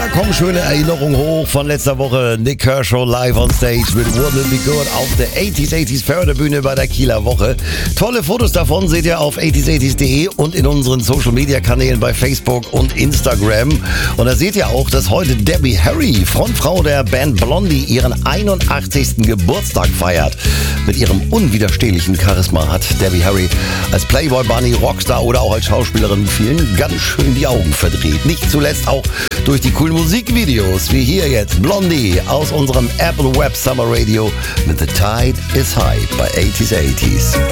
kommen schöne Erinnerungen hoch von letzter Woche. Nik Kershaw live on stage mit Wouldn't Be Good auf der 80s Förderbühne bei der Kieler Woche. Tolle Fotos davon seht ihr auf 80s80s.de und in unseren Social Media Kanälen bei Facebook und Instagram. Und da seht ihr auch, dass heute Debbie Harry, Frontfrau der Band Blondie, ihren 81. Geburtstag feiert. Mit ihrem unwiderstehlichen Charisma hat Debbie Harry als Playboy Bunny, Rockstar oder auch als Schauspielerin vielen ganz schön die Augen verdreht. Nicht zuletzt auch durch die coolen Musikvideos, wie hier jetzt Blondie aus unserem Apple Web Summer Radio mit The Tide is High bei 80s80s.